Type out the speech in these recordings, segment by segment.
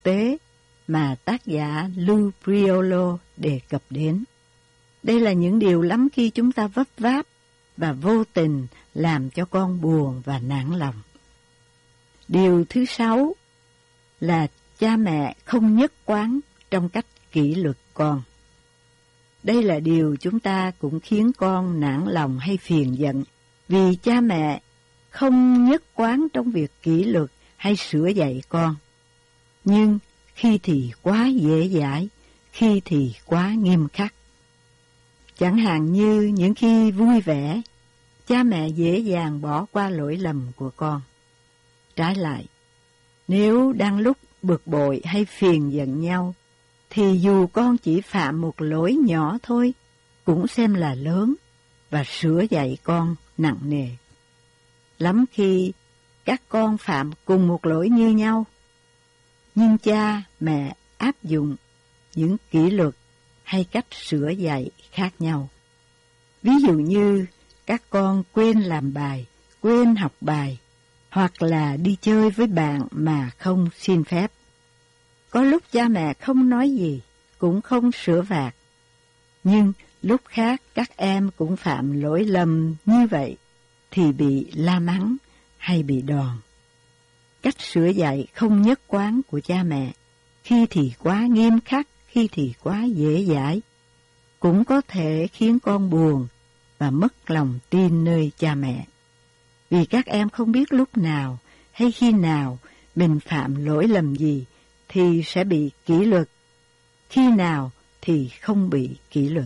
tế mà tác giả Lou Priolo đề cập đến. Đây là những điều lắm khi chúng ta vấp váp và vô tình làm cho con buồn và nản lòng. Điều thứ 6 là cha mẹ không nhất quán trong cách kỷ luật con. Đây là điều chúng ta cũng khiến con nản lòng hay phiền giận, vì cha mẹ không nhất quán trong việc kỷ luật hay sửa dạy con. Nhưng khi thì quá dễ dãi, khi thì quá nghiêm khắc. Chẳng hạn như những khi vui vẻ, cha mẹ dễ dàng bỏ qua lỗi lầm của con. Trái lại, nếu đang lúc bực bội hay phiền giận nhau, thì dù con chỉ phạm một lỗi nhỏ thôi, cũng xem là lớn và sửa dạy con nặng nề. Lắm khi các con phạm cùng một lỗi như nhau, nhưng cha mẹ áp dụng những kỷ luật hay cách sửa dạy khác nhau. Ví dụ như các con quên làm bài, quên học bài, hoặc là đi chơi với bạn mà không xin phép. Có lúc cha mẹ không nói gì, cũng không sửa phạt. Nhưng lúc khác các em cũng phạm lỗi lầm như vậy, thì bị la mắng hay bị đòn. Cách sửa dạy không nhất quán của cha mẹ, khi thì quá nghiêm khắc, khi thì quá dễ dãi, cũng có thể khiến con buồn và mất lòng tin nơi cha mẹ. Vì các em không biết lúc nào hay khi nào mình phạm lỗi lầm gì thì sẽ bị kỷ luật, khi nào thì không bị kỷ luật.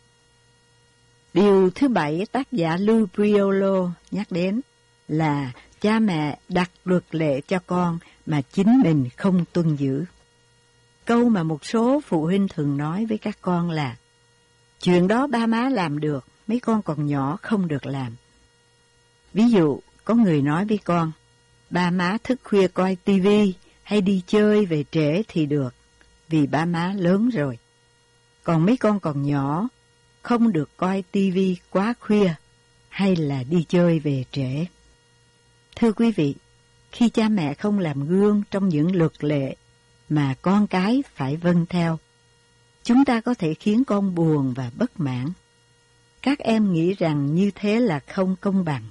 Điều thứ 7 tác giả Lou Priolo nhắc đến là cha mẹ đặt luật lệ cho con mà chính mình không tuân giữ. Câu mà một số phụ huynh thường nói với các con là: chuyện đó ba má làm được, mấy con còn nhỏ không được làm. Ví dụ, có người nói với con: ba má thức khuya coi tivi hay đi chơi về trễ thì được, vì ba má lớn rồi. Còn mấy con còn nhỏ, không được coi tivi quá khuya hay là đi chơi về trễ. Thưa quý vị, khi cha mẹ không làm gương trong những luật lệ mà con cái phải vâng theo, chúng ta có thể khiến con buồn và bất mãn. Các em nghĩ rằng như thế là không công bằng.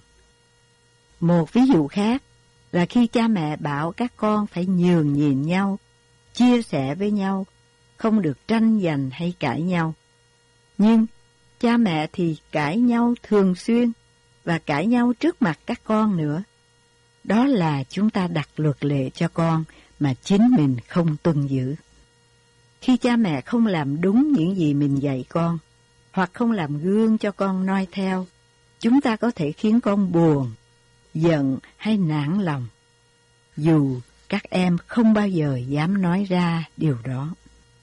Một ví dụ khác là khi cha mẹ bảo các con phải nhường nhịn nhau, chia sẻ với nhau, không được tranh giành hay cãi nhau. Nhưng cha mẹ thì cãi nhau thường xuyên và cãi nhau trước mặt các con nữa. Đó là chúng ta đặt luật lệ cho con mà chính mình không tuân giữ. Khi cha mẹ không làm đúng những gì mình dạy con, hoặc không làm gương cho con noi theo, chúng ta có thể khiến con buồn, giận hay nản lòng, dù các em không bao giờ dám nói ra điều đó.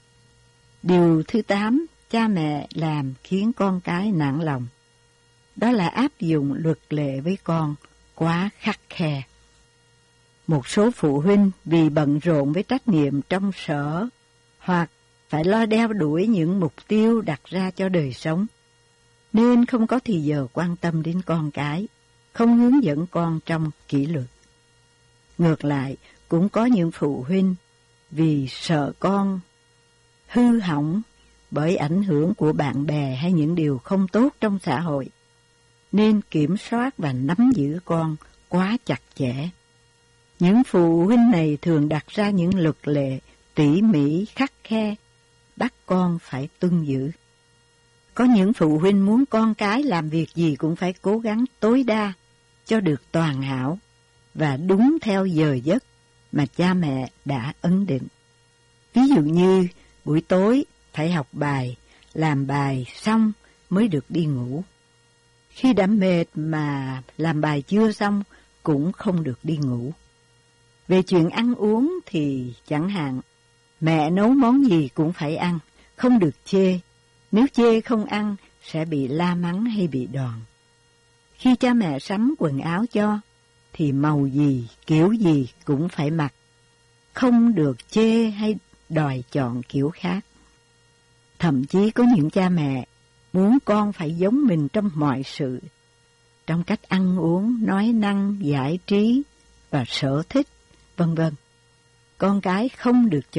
Điều thứ 8 cha mẹ làm khiến con cái nản lòng, đó là áp dụng luật lệ với con quá khắt khe. Một số phụ huynh vì bận rộn với trách nhiệm trong sở hoặc phải lo đeo đuổi những mục tiêu đặt ra cho đời sống, nên không có thì giờ quan tâm đến con cái, không hướng dẫn con trong kỷ luật. Ngược lại, cũng có những phụ huynh vì sợ con hư hỏng bởi ảnh hưởng của bạn bè hay những điều không tốt trong xã hội, nên kiểm soát và nắm giữ con quá chặt chẽ. Những phụ huynh này thường đặt ra những luật lệ tỉ mỉ khắt khe, bắt con phải tuân giữ. Có những phụ huynh muốn con cái làm việc gì cũng phải cố gắng tối đa cho được toàn hảo và đúng theo giờ giấc mà cha mẹ đã ấn định. Ví dụ như buổi tối phải học bài, làm bài xong mới được đi ngủ. Khi đã mệt mà làm bài chưa xong cũng không được đi ngủ. Về chuyện ăn uống thì chẳng hạn, mẹ nấu món gì cũng phải ăn, không được chê. Nếu chê không ăn sẽ bị la mắng hay bị đòn. Khi cha mẹ sắm quần áo cho, thì màu gì, kiểu gì cũng phải mặc. Không được chê hay đòi chọn kiểu khác. Thậm chí có những cha mẹ muốn con phải giống mình trong mọi sự, trong cách ăn uống, nói năng, giải trí và sở thích, vân vân. con cái không được